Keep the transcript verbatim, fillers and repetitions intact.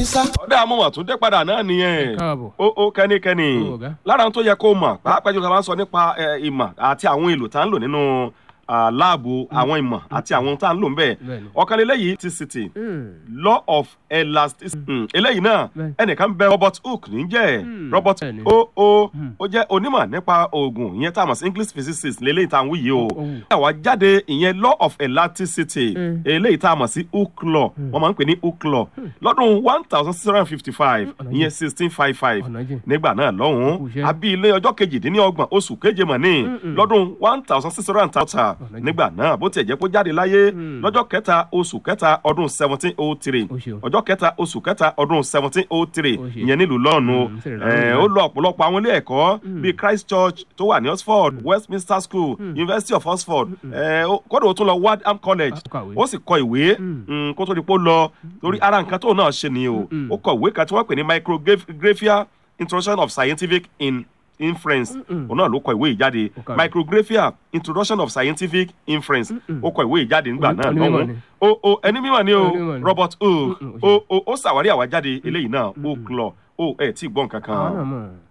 sá. ọ̀dà àmúmọ̀ tún dé padà náà nìyẹn ó ó kẹ́nikẹ́ni lára tó yẹ kó mọ̀ pàápàá jù lọ bá ń sọ nípa ìmọ̀ àti àwọn èlò tá ń lò nínú láàbù àwọn ìmọ̀ àti àwọn tá ń lò ń bẹ̀ ọ̀kan eléyìí ti city law of elasticity eléyìí náà ẹnìkan bẹ Robert Hooke níjẹ́ Robert o o ó jẹ́ onímọ̀ nípa oògùn ìyẹn tá a mọ̀ sí English physicist lélẹ́yìí tá à ń wí yìí o àwa jáde ìyẹn law of elasticity eléyìí tá a mọ̀ sí Hooke law wọ́n máa ń pè ní Hooke law lọ́dún one thousand six hundred and fifty five ìyẹn sixteen fifty five nígbà náà lọ́hùn-ún àbí ilé ọjọ́ kejìdínlọ́gbọ̀n oṣù keje mọ̀ ní lọ́dún one thousand six hundred and thirty nígbà náà bó tiẹ̀ jẹ́ kó jáde láyé lọ́jọ́ kẹta oṣù kẹta ọdún seventeen oh three ọjọ́ kẹta oṣù kẹta ọdún seventeen oh three ìyẹn nílùú lọ́ọ̀nù ó lọ ọ̀pọ̀lọpọ̀ àwọn ilé ẹ̀kọ́ bíi Christ Church tó wà ní Oxford Westminster School University of Oxford kódà ó tún lọ Wadham College ó sì kọ ìwé kó tó di pé ó lọ torí ara nǹkan tó náà ṣe ni o ó kọ ìwé kan tí wọ́n pè ní Micrographia Introduction of Scientific in Inference òun náà ló kọ ìwé ìjáde Micrographia Introduction of Scientific Inference ó kọ ìwé ìjáde nígbà náà lọ́wọ́ o o ẹni mímọ̀ ni o Robert Hooke o o ó ṣàwárí àwájáde eléyìí náà Hooke law o ẹ̀ tí gbọ́n kankan.